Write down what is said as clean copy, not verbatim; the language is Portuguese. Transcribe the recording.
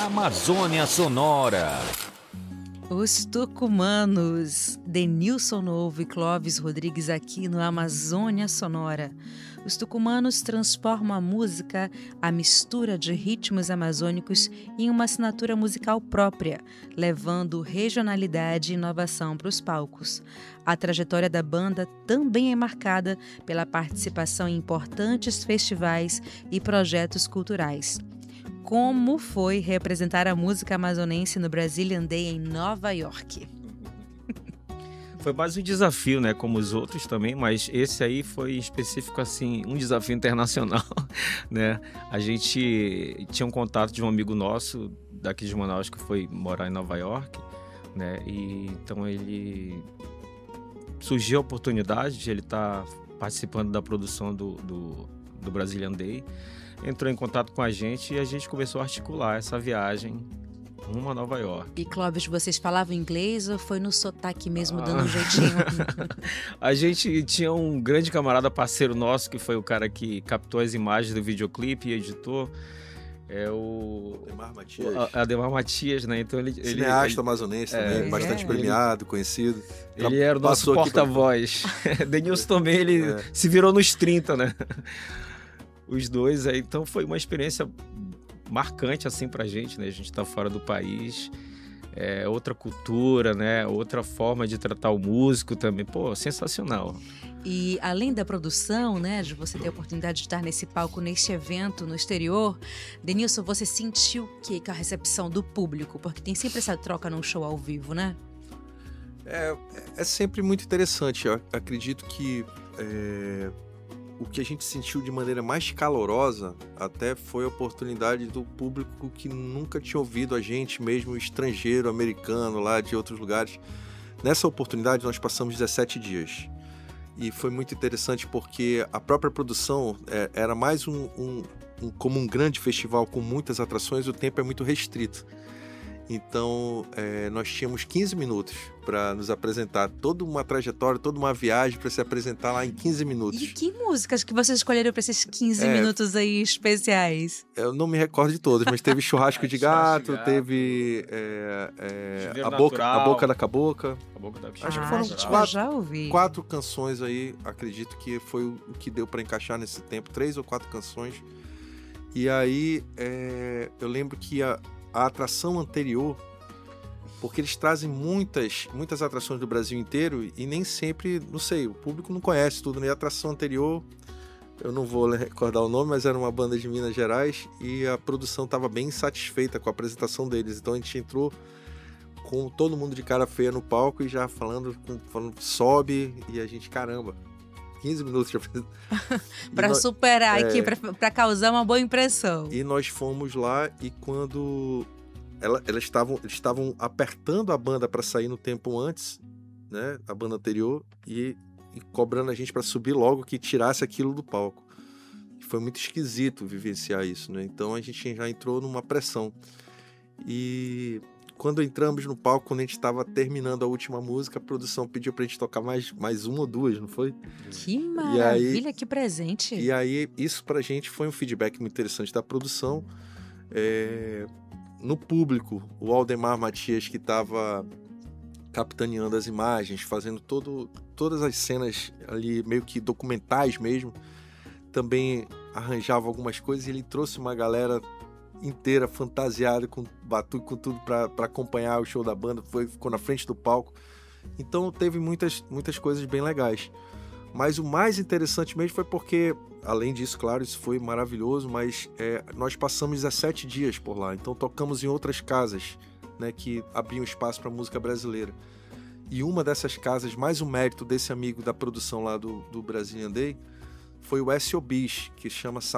Amazônia Sonora. Os Tucumanos, Denilson Novo e Clóvis Rodrigues aqui no Amazônia Sonora. Os Tucumanos transformam a música, a mistura de ritmos amazônicos, em uma assinatura musical própria, levando regionalidade e inovação para os palcos. A trajetória da banda também é marcada pela participação em importantes festivais e projetos culturais. Como foi representar a música amazonense no Brazilian Day em Nova York? Foi mais um desafio, né, como os outros também, mas esse aí foi específico, assim, um desafio internacional, né? A gente tinha um contato de um amigo nosso daqui de Manaus que foi morar em Nova York, né? E então ele surgiu a oportunidade de ele estar participando da produção do Brazilian Day. Entrou em contato com a gente e a gente começou a articular essa viagem rumo a Nova York. E Clóvis, vocês falavam inglês ou foi no sotaque mesmo, dando um jeitinho? A gente tinha um grande camarada parceiro nosso, que foi o cara que captou as imagens do videoclipe e editou. É o Ademar Matias, né? Então ele cineasta amazonense também, bastante premiado, conhecido. Ele era o nosso porta-voz. Denilson também, ele se virou nos 30, né? Os dois, então foi uma experiência marcante assim pra gente, né? A gente tá fora do país, outra cultura, né? Outra forma de tratar o músico também, pô, sensacional. E além da produção, né, de você ter a oportunidade de estar nesse palco, nesse evento no exterior, Denilson, você sentiu o que com a recepção do público? Porque tem sempre essa troca num show ao vivo, né? É sempre muito interessante. Eu acredito que o que a gente sentiu de maneira mais calorosa até foi a oportunidade do público que nunca tinha ouvido a gente, mesmo estrangeiro, americano, lá de outros lugares. Nessa oportunidade nós passamos 17 dias. E foi muito interessante porque a própria produção era mais como um grande festival com muitas atrações, o tempo é muito restrito. Então, nós tínhamos 15 minutos para nos apresentar, toda uma trajetória, toda uma viagem para se apresentar lá em 15 minutos. E que músicas que vocês escolheram para esses 15 minutos aí especiais? Eu não me recordo de todas, mas teve Churrasco de Gato, teve a Boca da Cabocla. Acho que foram quatro canções aí, acredito que foi o que deu para encaixar nesse tempo, 3 ou 4 canções. E aí, eu lembro que a atração anterior, porque eles trazem muitas atrações do Brasil inteiro e nem sempre, não sei, o público não conhece tudo, né? A atração anterior, eu não vou recordar o nome, mas era uma banda de Minas Gerais e a produção estava bem insatisfeita com a apresentação deles, então a gente entrou com todo mundo de cara feia no palco e já falando sobe, e a gente, caramba, 15 minutos de para superar aqui, para causar uma boa impressão. E nós fomos lá e quando eles estavam apertando a banda para sair no tempo antes, né, a banda anterior, e cobrando a gente para subir logo, que tirasse aquilo do palco. Foi muito esquisito vivenciar isso, né? Então a gente já entrou numa pressão. E quando entramos no palco, quando a gente estava terminando a última música, a produção pediu pra gente tocar mais uma ou duas, não foi? Que maravilha, que presente! E aí, isso pra gente foi um feedback muito interessante da produção. No público, o Aldemar Matias, que estava capitaneando as imagens, fazendo todas as cenas ali, meio que documentais mesmo, também arranjava algumas coisas e ele trouxe uma galera inteira fantasiada com batuque, com tudo para acompanhar o show da banda, ficou na frente do palco. Então teve muitas coisas bem legais. Mas o mais interessante mesmo foi porque, além disso, claro, isso foi maravilhoso, mas nós passamos 17 dias por lá, então tocamos em outras casas, né, que abriam espaço para música brasileira. E uma dessas casas, mais um mérito desse amigo da produção lá do Brazilian Day, foi o S.O.Bis, que chama